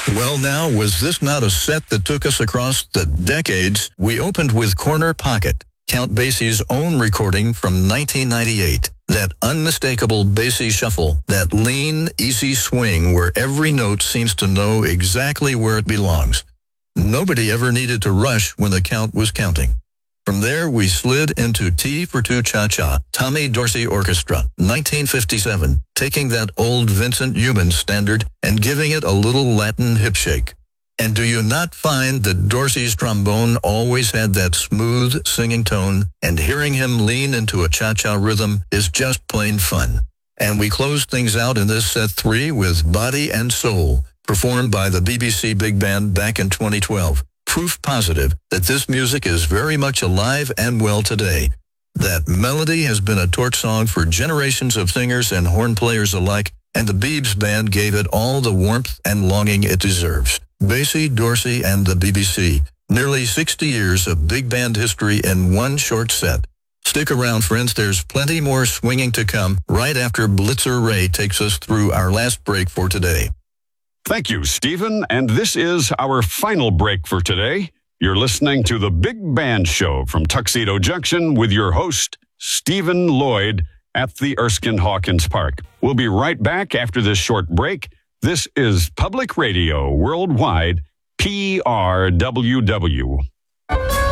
Well, now, was this not a set that took us across the decades? We opened with Corner Pocket, Count Basie's own recording from 1998. That unmistakable Basie shuffle, that lean, easy swing where every note seems to know exactly where it belongs. Nobody ever needed to rush when the count was counting. From there, we slid into T for Two Cha-Cha, Tommy Dorsey Orchestra, 1957, taking that old Vincent Youmans standard and giving it a little Latin hip shake. And do you not find that Dorsey's trombone always had that smooth singing tone, and hearing him lean into a cha-cha rhythm is just plain fun? And we closed things out in this set 3 with Body and Soul, performed by the BBC Big Band back in 2012. Proof positive that this music is very much alive and well today. That melody has been a torch song for generations of singers and horn players alike, and the Biebs Band gave it all the warmth and longing it deserves. Basie, Dorsey, and the BBC. Nearly 60 years of big band history in one short set. Stick around, friends. There's plenty more swinging to come right after Blitzer Ray takes us through our last break for today. Thank you, Stephen. And this is our final break for today. You're listening to The Big Band Show from Tuxedo Junction with your host, Stephen Lloyd, at the Erskine Hawkins Park. We'll be right back after this short break. This is Public Radio Worldwide, PRWW.